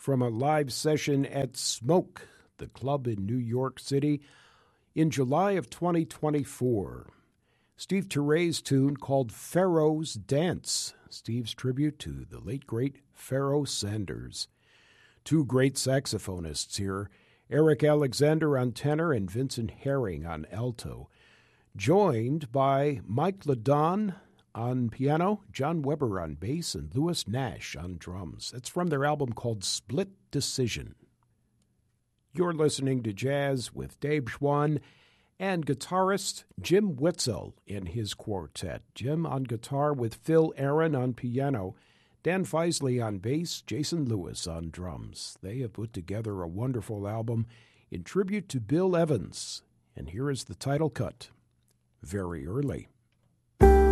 from a live session at Smoke, the club in New York City, in July of 2024. Steve Turre's tune called Pharaoh's Dance, Steve's tribute to the late, great Pharoah Sanders. Two great saxophonists here, Eric Alexander on tenor and Vincent Herring on alto, joined by Mike Ladon on piano, John Weber on bass, and Louis Nash on drums. That's from their album called Split Decision. You're listening to Jazz with Dave Schwann and guitarist Jim Witzel in his quartet. Jim on guitar with Phil Aaron on piano, Dan Feisley on bass, Jason Lewis on drums. They have put together a wonderful album in tribute to Bill Evans. And here is the title cut, Very Early.